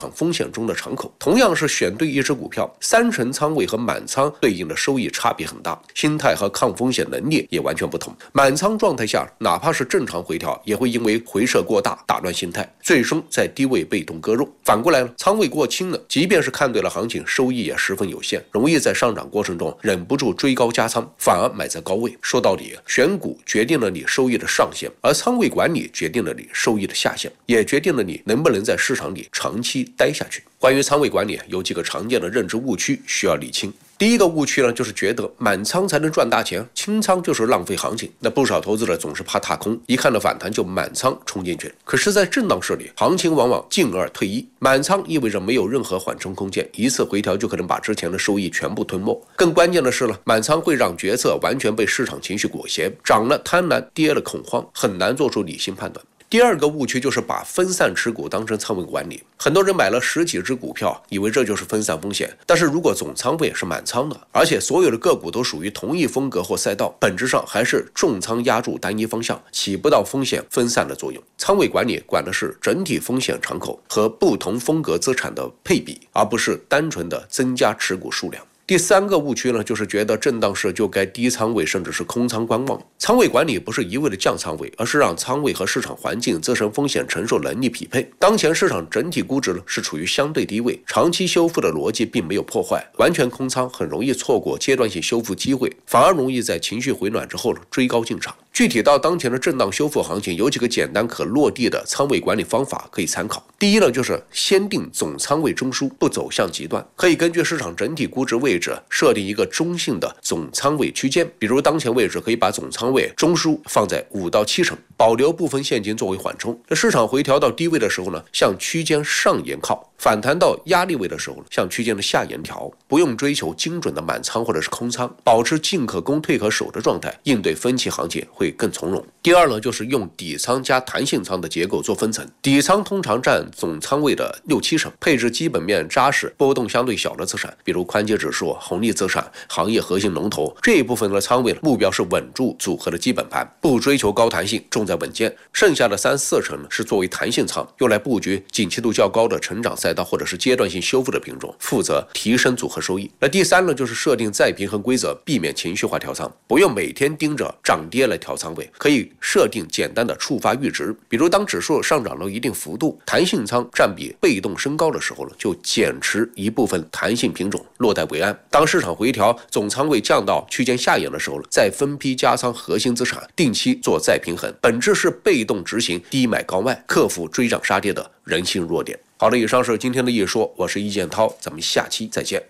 风险中的敞口。同样是选对一只股票，3成仓位和满仓对应的收益差别很大，心态和抗风险能力也完全不同。满仓状态下，哪怕是正常回调，也会因为回撤过大打乱心态，最终在低位被动割肉。反过来呢，仓位过轻了，即便是看对了行情，收益也十分有限，容易在上涨过程中忍不住追高加仓，反而买在高位。说到底，选股决定了你收益的上限，而仓位管理决定了你收益的下限，也决定了你能不能在市场里长期待下去。关于仓位管理，有几个常见的认知误区需要理清。第一个误区呢，就是觉得满仓才能赚大钱，清仓就是浪费行情。那不少投资者总是怕踏空，一看到反弹就满仓冲进去。可是，在震荡市里，行情往往进而退一，满仓意味着没有任何缓冲空间，一次回调就可能把之前的收益全部吞没。更关键的是呢，满仓会让决策完全被市场情绪裹挟，涨了贪婪，跌了恐慌，很难做出理性判断。第二个误区就是把分散持股当成仓位管理，很多人买了10几只股票，以为这就是分散风险。但是如果总仓位是满仓的，而且所有的个股都属于同一风格或赛道，本质上还是重仓压住单一方向，起不到风险分散的作用。仓位管理管的是整体风险敞口和不同风格资产的配比，而不是单纯的增加持股数量。第三个误区呢，就是觉得震荡市就该低仓位，甚至是空仓观望。仓位管理不是一味的降仓位，而是让仓位和市场环境、自身风险承受能力匹配。当前市场整体估值是处于相对低位，长期修复的逻辑并没有破坏，完全空仓很容易错过阶段性修复机会，反而容易在情绪回暖之后追高进场。具体到当前的震荡修复行情，有几个简单可落地的仓位管理方法可以参考。第一呢，就是先定总仓位中枢，不走向极端，可以根据市场整体估值位置设定一个中性的总仓位区间，比如当前位置可以把总仓位中枢放在5到7成，保留部分现金作为缓冲。那市场回调到低位的时候呢，向区间上沿靠；反弹到压力位的时候，向区间的下沿调。不用追求精准的满仓或者是空仓，保持进可攻退可守的状态，应对分歧行情会更从容。第二呢，就是用底仓加弹性仓的结构做分层，底仓通常占总仓位的6、7成，配置基本面扎实、波动相对小的资产，比如宽基指数、红利资产、行业核心龙头。这一部分的仓位目标是稳住组合的基本盘，不追求高弹性，重在稳健。剩下的3、4成是作为弹性仓，用来布局景气度较高的成长赛道或者是阶段性修复的品种，负责提升组合收益。那第三呢，就是设定再平衡规则，避免情绪化调仓，不用每天盯着涨跌来调仓位，可以设定简单的触发阈值，比如当指数上涨了一定幅度，弹性仓占比被动升高的时候呢，就减持一部分弹性品种，落袋为安。当市场回调，总仓位降到区间下沿的时候呢，再分批加仓核心资产，定期做再平衡，本质是被动执行低买高卖，克服追涨杀跌的人性弱点。好的，以上是今天的一说，我是易建涛，咱们下期再见。